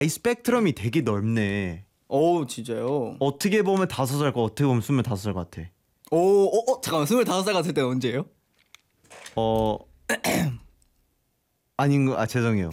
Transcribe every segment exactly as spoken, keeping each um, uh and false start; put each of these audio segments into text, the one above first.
이 스펙트럼이 되게 넓네. 오 진짜요? 어떻게 보면 다섯 살과 어떻게 보면 스물다섯 살 같아. 오, 어, 어 잠깐만 스물다섯 살 같을 때는 언제예요? 어 아닌 거, 아 죄송해요.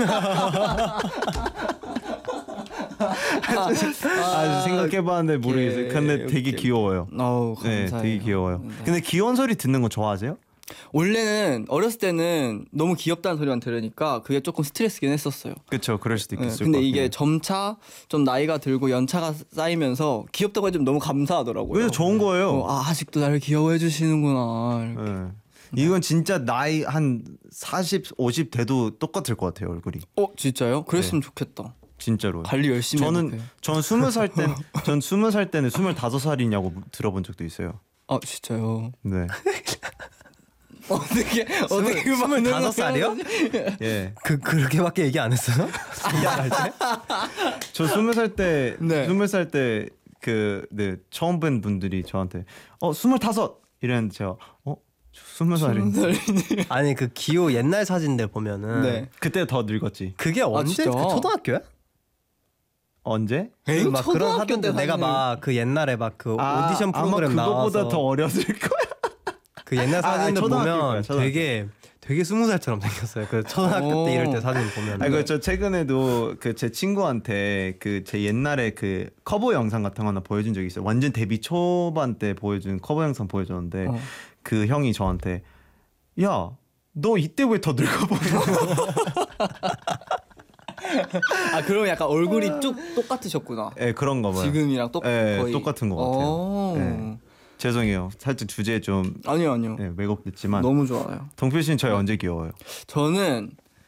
아, 생각해봤는데 모르겠어요. 근데 되게 오케이. 귀여워요. 어우 감사해요. 네, 되게 귀여워요. 네. 근데 귀여운 소리 듣는 거 좋아하세요? 원래는 어렸을 때는 너무 귀엽다는 소리만 들으니까 그게 조금 스트레스긴 했었어요. 그쵸, 그럴 수도 네, 있겠어요. 근데 이게 점차 좀 나이가 들고 연차가 쌓이면서 귀엽다고 해주면 너무 감사하더라고요. 왜 좋은 거예요? 어, 아, 아직도 나를 귀여워해 주시는구나. 이렇게. 네. 이건 진짜 나이 한 사십, 오십 돼도 똑같을 것 같아요, 얼굴이. 어 진짜요? 그랬으면 네. 좋겠다. 진짜로. 관리 열심히 저는 해볼게요. 전 스무 살 때, 전 스무 살 때는 스물다섯 살이냐고 들어본 적도 있어요. 아 진짜요? 네. 어떻게 어떻게 스물다섯 살이요? 예. 그 그렇게밖에 얘기 안 했어요? 할 때? 저 스무 살 때, 네. 스무 살 때 그 네, 처음 뵌 분들이 저한테 어 스물다섯 이랬는데 제가 어 스무 살인데. 아니 그 기호 옛날 사진들 보면은 네. 그때 더 늙었지. 그게 언제 진짜? 그 초등학교야? 언제? 에이, 그 막 그런 초등학교 사진들 때 내가 사진을- 막 그 옛날에 막 그 아, 오디션 프로그램 아마 나와서 그거보다 더 어렸을 거야. 그 옛날 아, 사진들 초등학교 보면 거야, 초등학교. 되게 되게 스무 살처럼 생겼어요. 그 초등학교 때 이럴 때 사진 보면. 아니 그저 최근에도 그 제 친구한테 그 제 옛날에 그 커버 영상 같은 거 하나 보여준 적이 있어요. 완전 데뷔 초반 때 보여준 커버 영상 보여줬는데 어. 그 형이 저한테 야 너 이때 왜 더 늙어 보여? 아 그럼 약간 얼굴이 쭉 똑같으셨구나. 예 그런 거 봐요. 지금이랑 똑 예, 거의 똑같은 것 같아요. 오. 예. 죄송해요. 살짝 주제에 좀 아니요 아니요. 예, 왜곡됐지만 너무 좋아요. 동표 씨는 저희 언제 귀여워요? 저는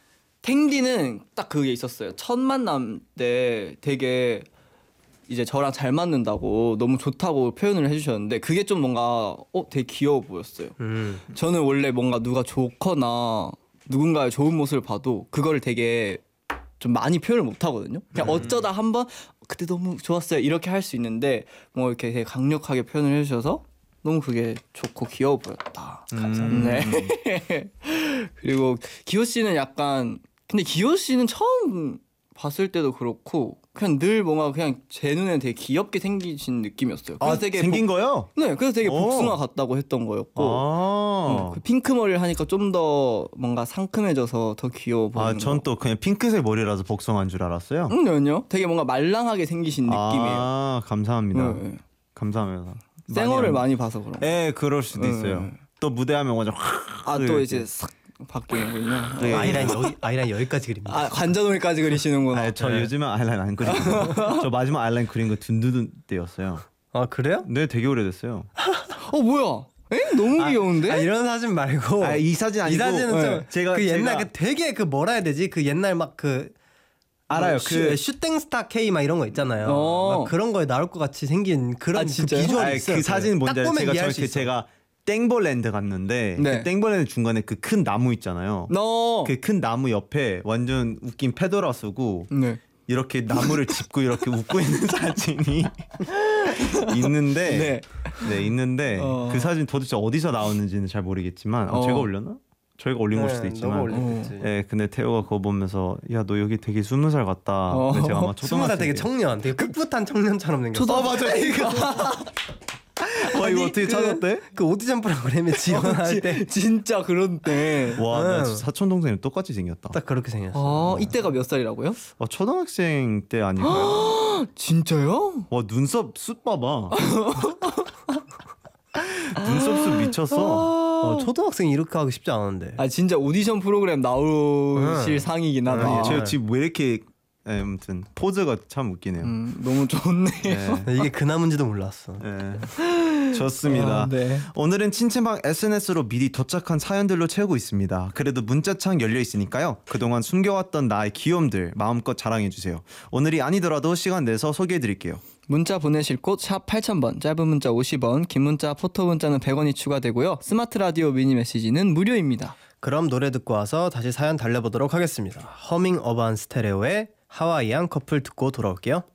탱디는 딱 그게 있었어요. 첫 만남 때 되게 이제 저랑 잘 맞는다고 너무 좋다고 표현을 해주셨는데 그게 좀 뭔가 어 되게 귀여워 보였어요. 음. 저는 원래 뭔가 누가 좋거나 누군가의 좋은 모습을 봐도 그거를 되게 좀 많이 표현을 못 하거든요. 그냥 어쩌다 한번 그때 너무 좋았어요 이렇게 할 수 있는데 뭐 이렇게 되게 강력하게 표현을 해주셔서 너무 그게 좋고 귀여워 보였다. 감사합니다. 네. 그리고 기호 씨는 약간 근데 기호 씨는 처음 봤을 때도 그렇고 그냥 늘 뭔가 그냥 제 눈에는 되게 귀엽게 생기신 느낌이었어요. 그래서 아 되게 생긴 복- 거요? 네, 그래서 되게 오. 복숭아 같다고 했던 거였고 아, 음, 그 핑크 머리를 하니까 좀 더 뭔가 상큼해져서 더 귀여워 보이는 아, 전 또 그냥 핑크색 머리라서 복숭아인 줄 알았어요. 거. 음, 아니요. 되게 뭔가 말랑하게 생기신 느낌이에요. 아, 감사합니다. 네, 네. 감사합니다. 생얼을 많이 많이 봐서 그런 거. 예, 그럴 수도 네, 있어요. 네. 또 무대하면 완전 확. 아, 또 이렇게. 이제 싹 바뀌는군요. 네. 아이라인 여기 아이라인 여기까지 그립니다. 아, 관자놀이까지 그리시는구나. 아, 저 네. 요즘은 아이라인 안 그리고 저 마지막 아이라인 그린 거 둔두둔 때였어요. 아 그래요? 네, 되게 오래됐어요. 어, 뭐야? 에? 너무 귀여운데? 아 이런 사진 말고 아, 이 사진 이 아니고 사진은 좀 네. 제가 그 옛날 제가 그 되게 그 뭐라 해야 되지? 그 옛날 막 그 알아요. 그 그 슈팅스타 K 막 이런 거 있잖아요. 어. 막 그런 거에 나올 것 같이 생긴 그런 아, 그 진짜요? 비주얼이 아니, 있어요. 그 사진 뭔지 딱 알아요? 보면 제가 이해할 수 저렇게 있어. 제가 땡벌랜드 갔는데 네. 그 땡벌랜드 중간에 그 큰 나무 있잖아요. 너. 그 큰 나무 옆에 완전 웃긴 페도라 쓰고 네. 이렇게 나무를 짚고 이렇게 웃고 있는 사진이 있는데 네. 네, 있는데 어. 그 사진 도대체 어디서 나왔는지는 잘 모르겠지만 아, 어. 제가 올렸나? 저희가 올린 걸 수도 네, 있지만 너무 올렸겠지. 예, 근데 태호가 그거 보면서 야 너 여기 되게 스무 살 같다. 어. 근데 제가 아마 스무 살 초등학생 되게 때. 청년, 되게 풋풋한 청년처럼 생겼어. 초등- 어 맞아 이거. 와 이거 어떻게 그- 찾았대? 그 오디션 프로그램에 지원할 때 딱 진짜 그런데. 와, 나 응. 사촌 동생이랑 똑같이 생겼다. 그렇게 생겼어. 아, 이때가 몇 살이라고요? 어, 초등학생 때 아닐까요? 진짜요? 와 눈썹 숱 봐봐. 눈썹 숱 미쳤어. 어, 초등학생 이렇게 하기 쉽지 않은데. 아, 진짜 오디션 프로그램 나오실 응. 상이긴 하다. 응. 제 지금 왜 이렇게 예, 아무튼 포즈가 참 웃기네요. 음, 너무 좋네요. 네. 이게 그 나무인지도 몰랐어. 네. 좋습니다. 아, 네. 오늘은 친체방 에스엔에스로 미리 도착한 사연들로 채우고 있습니다. 그래도 문자창 열려 있으니까요. 그동안 숨겨왔던 나의 귀여움들 마음껏 자랑해주세요. 오늘이 아니더라도 시간 내서 소개해드릴게요. 문자 보내실 곳 샵 팔천 번, 짧은 문자 오십 원, 긴 문자 포토 문자는 백 원이 추가되고요. 스마트 라디오 미니 메시지는 무료입니다. 그럼 노래 듣고 와서 다시 사연 달려보도록 하겠습니다. 허밍 어반 스테레오의 하와이안 커플 듣고 돌아올게요.